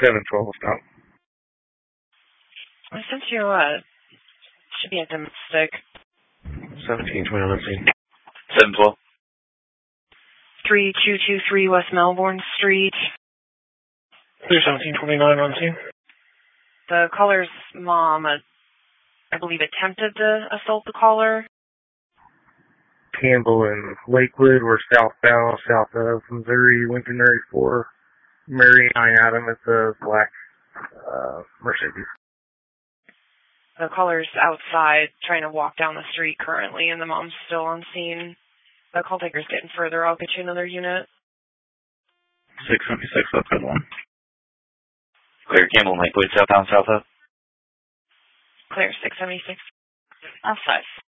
712 stop. I sent you, should be a domestic. 1720 on scene. 712. 3223 West Melbourne Street. 1729 on scene. The caller's mom, I believe, attempted to assault the caller. Campbell and Lakewood were southbound, south of Missouri, Lincoln Area 4. Mary Adam, it's a black Mercedes. The caller's outside trying to walk down the street currently, and the mom's still on scene. The call taker's getting further. I'll get you another unit. 676, that's good one. Clear Campbell, Lakewood, southbound, south of. Clear 676. Outside.